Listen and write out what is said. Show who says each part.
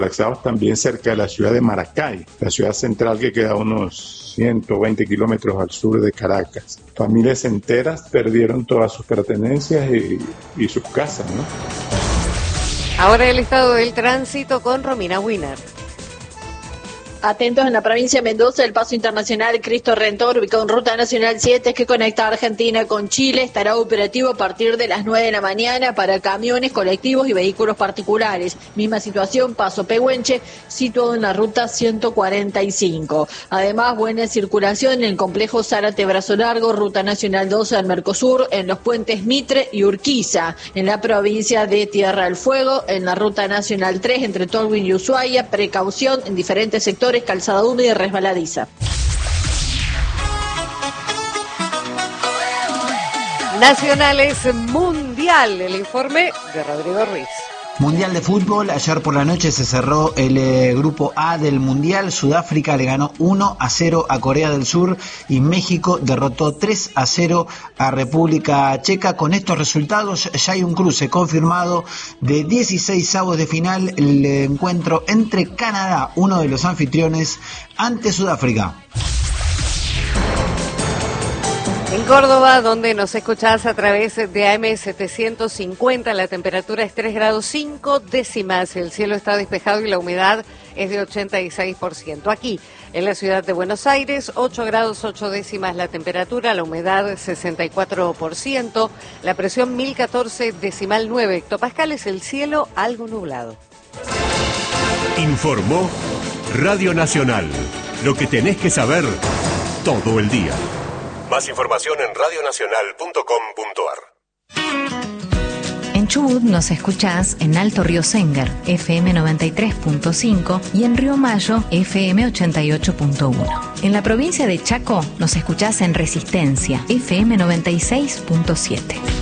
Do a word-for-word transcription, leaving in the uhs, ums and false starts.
Speaker 1: Desplazados también cerca de la ciudad de Maracay, la ciudad central que queda a unos ciento veinte kilómetros al sur de Caracas. Familias enteras perdieron todas sus pertenencias y, y sus casas, ¿no?
Speaker 2: Ahora el estado del tránsito con Romina Wiener.
Speaker 3: Atentos en la provincia de Mendoza, el paso internacional Cristo Redentor, ubicado en Ruta Nacional siete, que conecta a Argentina con Chile, estará operativo a partir de las nueve de la mañana para camiones, colectivos y vehículos particulares. Misma situación, Paso Pehuenche, situado en la Ruta ciento cuarenta y cinco. Además, buena circulación en el complejo Zárate Brazo Largo, Ruta Nacional doce del Mercosur, en los puentes Mitre y Urquiza, en la provincia de Tierra del Fuego, en la Ruta Nacional tres, entre Tolwyn y Ushuaia, precaución en diferentes sectores, calzada húmeda y resbaladiza.
Speaker 2: Nacionales Mundial, el informe de Rodrigo Ruiz.
Speaker 4: Mundial de fútbol, ayer por la noche se cerró el eh, grupo A del Mundial. Sudáfrica le ganó uno a cero a Corea del Sur y México derrotó tres a cero a República Checa. Con estos resultados ya hay un cruce confirmado de dieciseisavos de final, el encuentro entre Canadá, uno de los anfitriones, ante Sudáfrica.
Speaker 2: En Córdoba, donde nos escuchás a través de A M setecientos cincuenta, la temperatura es tres grados cinco décimas, el cielo está despejado y la humedad es de ochenta y seis por ciento. Aquí, en la ciudad de Buenos Aires, ocho grados ocho décimas la temperatura, la humedad sesenta y cuatro por ciento, la presión mil catorce decimal nueve hectopascales, el cielo algo nublado.
Speaker 5: Informó Radio Nacional, lo que tenés que saber todo el día. Más información en radio nacional punto com punto a r.
Speaker 6: En Chubut nos escuchás en Alto Río Sénger, F M noventa y tres punto cinco, y en Río Mayo, F M ochenta y ocho punto uno. En la provincia de Chaco nos escuchás en Resistencia, F M noventa y seis punto siete.